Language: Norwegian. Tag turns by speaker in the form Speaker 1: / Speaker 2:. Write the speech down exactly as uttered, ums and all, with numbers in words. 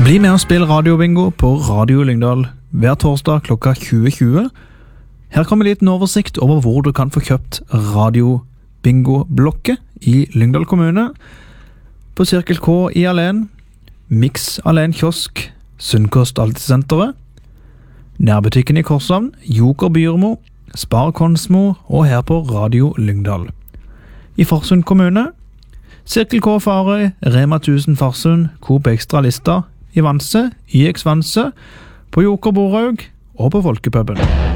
Speaker 1: Bli med og spill radiobingo på Radio Lyngdal hver torsdag klokka tjue tjue. Her kommer en liten oversikt over hvor du kan få kjøpt radiobingo-blokket i Lyngdal kommune. På Cirkel K i Alen, Mix Alen Kiosk, Sunnkost Alltidssenteret, Nærbutikken i Korshavn, Joker Byrmo, Spar Konsmo og her på Radio Lyngdal. I Farsund kommune, Cirkel K Farøy, Rema tusen Farsund, Coop Extra Lista, i Vanse, I X Vanse, på Joker Boraug og på Folkepuben.